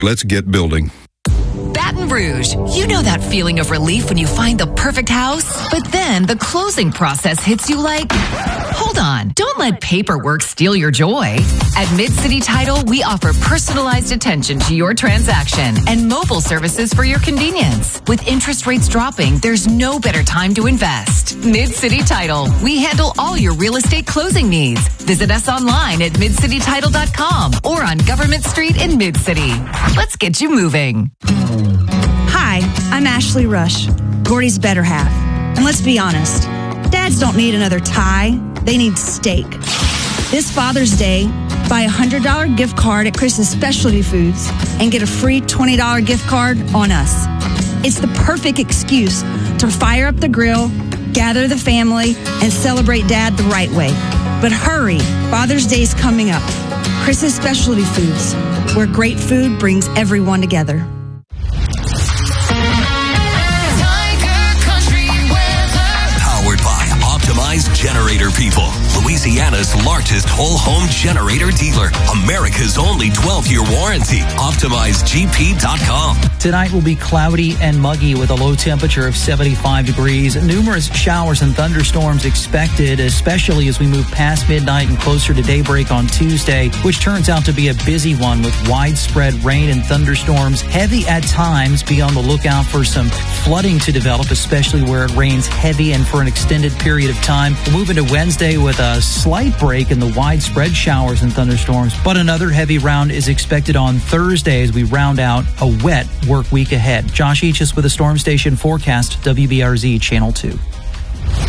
Let's get building. Baton Rouge, you know that feeling of relief when you find the perfect house? But then the closing process hits you like, hold on, don't let paperwork steal your joy. At Mid-City Title, we offer personalized attention to your transaction and mobile services for your convenience. With interest rates dropping, there's no better time to invest. Mid-City Title, we handle all your real estate closing needs. Visit us online at midcitytitle.com or on Government Street in Mid-City. Let's get you moving. Hi, I'm Ashley Rush, Gordy's better half. And let's be honest, dads don't need another tie, they need steak. This Father's Day, buy a $100 gift card at Chris's Specialty Foods and get a free $20 gift card on us. It's the perfect excuse to fire up the grill, gather the family, and celebrate Dad the right way. But hurry, Father's Day's coming up. Chris's Specialty Foods, where great food brings everyone together. Optimized Generator People, Louisiana's largest whole home generator dealer. America's only 12-year warranty. OptimizeGP.com. Tonight will be cloudy and muggy with a low temperature of 75 degrees. Numerous showers and thunderstorms expected, especially as we move past midnight and closer to daybreak on Tuesday, which turns out to be a busy one with widespread rain and thunderstorms. Heavy at times. Be on the lookout for some flooding to develop, especially where it rains heavy and for an extended period of time. We'll move into Wednesday with a slight break in the widespread showers and thunderstorms, but another heavy round is expected on Thursday as we round out a wet work week ahead. Josh Eachus with a Storm Station forecast, WBRZ Channel 2.